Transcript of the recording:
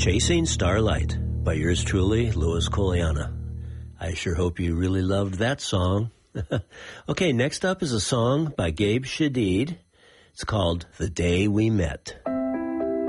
Chasing Starlight by yours truly, Louis Coliana. I sure hope you really loved that song. Okay, next up is a song by Gabe Shadid. It's called The Day We Met.